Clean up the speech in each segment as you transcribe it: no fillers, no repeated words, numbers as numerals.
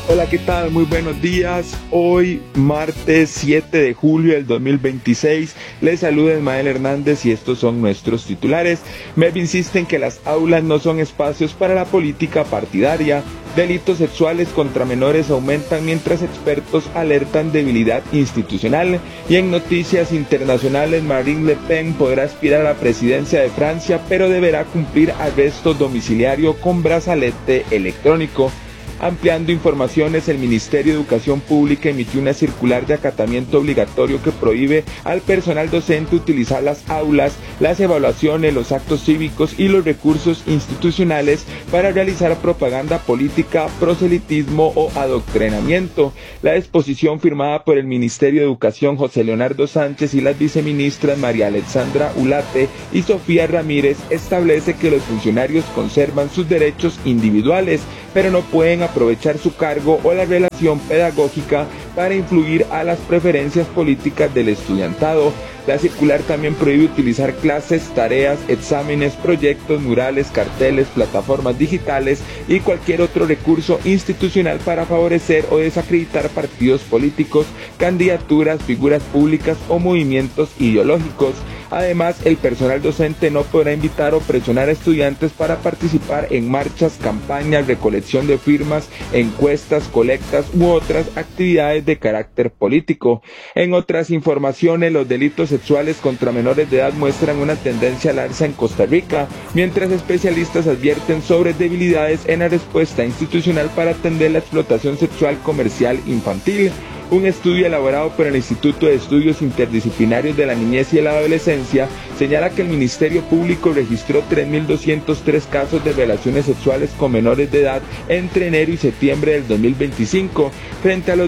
Hola, ¿qué tal? Muy buenos días. Hoy, martes 7 de julio del 2026, les saluda Ismael Hernández y estos son nuestros titulares. MEP insiste en que las aulas no son espacios para la política partidaria. Delitos sexuales contra menores aumentan mientras expertos alertan debilidad institucional. Y en noticias internacionales, Marine Le Pen podrá aspirar a la presidencia de Francia, pero deberá cumplir arresto domiciliario con brazalete electrónico. Ampliando informaciones, el Ministerio de Educación Pública emitió una circular de acatamiento obligatorio que prohíbe al personal docente utilizar las aulas, las evaluaciones, los actos cívicos y los recursos institucionales para realizar propaganda política, proselitismo o adoctrinamiento. La disposición firmada por el Ministerio de Educación José Leonardo Sánchez y las viceministras María Alexandra Ulate y Sofía Ramírez establece que los funcionarios conservan sus derechos individuales, pero no pueden aprovechar su cargo o la relación pedagógica para influir a las preferencias políticas del estudiantado. La circular también prohíbe utilizar clases, tareas, exámenes, proyectos, murales, carteles, plataformas digitales y cualquier otro recurso institucional para favorecer o desacreditar partidos políticos, candidaturas, figuras públicas o movimientos ideológicos. Además, el personal docente no podrá invitar o presionar a estudiantes para participar en marchas, campañas, recolección de firmas, encuestas, colectas u otras actividades de carácter político. En otras informaciones, los delitos sexuales contra menores de edad muestran una tendencia al alza en Costa Rica, mientras especialistas advierten sobre debilidades en la respuesta institucional para atender la explotación sexual comercial infantil. Un estudio elaborado por el Instituto de Estudios Interdisciplinarios de la Niñez y la Adolescencia señala que el Ministerio Público registró 3.203 casos de relaciones sexuales con menores de edad entre enero y septiembre del 2025, frente a los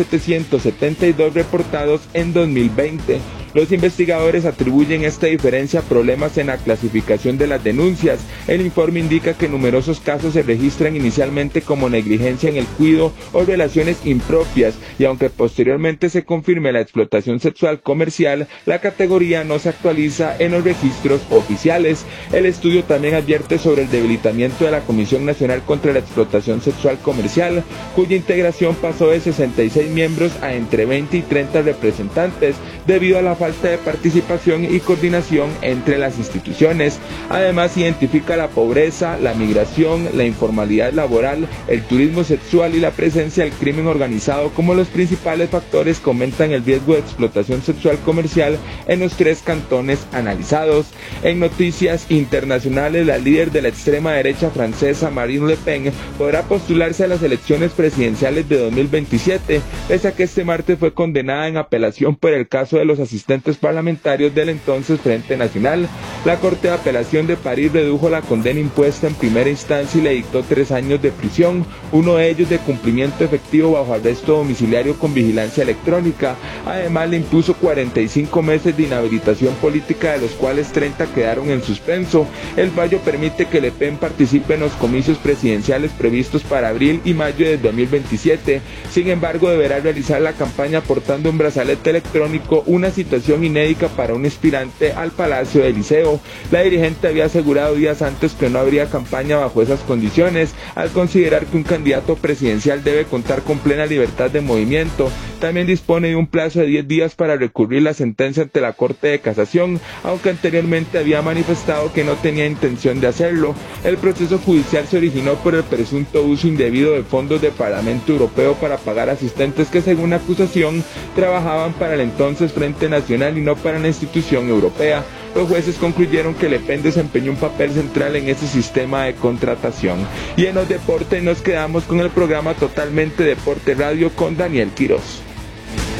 2.772 reportados en 2020. Los investigadores atribuyen esta diferencia a problemas en la clasificación de las denuncias. El informe indica que numerosos casos se registran inicialmente como negligencia en el cuidado o relaciones impropias, y aunque posteriormente se confirme la explotación sexual comercial, la categoría no se actualiza en los registros oficiales. El estudio también advierte sobre el debilitamiento de la Comisión Nacional contra la Explotación Sexual Comercial, cuya integración pasó de 66 miembros a entre 20 y 30 representantes, debido a la falta de participación y coordinación entre las instituciones. Además, identifica la pobreza, la migración, la informalidad laboral, el turismo sexual y la presencia del crimen organizado como los principales factores que aumentan el riesgo de explotación sexual comercial en los 3 cantones analizados. En noticias internacionales, la líder de la extrema derecha francesa Marine Le Pen podrá postularse a las elecciones presidenciales de 2027, pese a que este martes fue condenada en apelación por el caso de los asistentes parlamentarios del entonces Frente Nacional. La Corte de Apelación de París redujo la condena impuesta en primera instancia y le dictó 3 años de prisión, uno de ellos de cumplimiento efectivo bajo arresto domiciliario con vigilancia electrónica. Además, le impuso 45 meses de inhabilitación política, de los cuales 30 quedaron en suspenso. El fallo permite que Le Pen participe en los comicios presidenciales previstos para abril y mayo de 2027. Sin embargo, deberá realizar la campaña portando un brazalete electrónico, una situación inédita para un aspirante al Palacio del Liceo. La dirigente había asegurado días antes que no habría campaña bajo esas condiciones, al considerar que un candidato presidencial debe contar con plena libertad de movimiento. También dispone de un plazo de 10 días para recurrir la sentencia ante la Corte de Casación, aunque anteriormente había manifestado que no tenía intención de hacerlo. El proceso judicial se originó por el presunto uso indebido de fondos del Parlamento Europeo para pagar asistentes que, según la acusación, trabajaban para el entonces Frente Nacional y no para la institución europea. Los jueces concluyeron que Le Pen desempeñó un papel central en ese sistema de contratación. Y en los deportes nos quedamos con el programa Totalmente Deporte Radio con Daniel Quiroz.